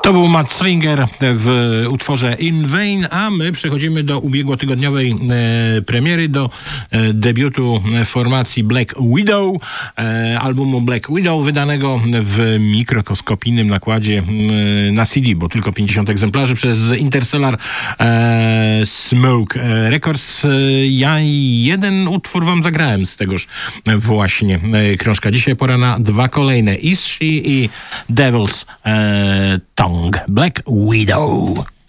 To był Matt Stringer w utworze In Vain, a my przechodzimy do ubiegłotygodniowej premiery, do debiutu formacji Black Widow, albumu Black Widow, wydanego w mikroskopijnym nakładzie na CD, bo tylko 50 egzemplarzy przez Interstellar Smoke Records. Ja jeden utwór wam zagrałem z tegoż właśnie krążka. Dzisiaj pora na dwa kolejne, Is She i Devil's Tongue. Black Widow.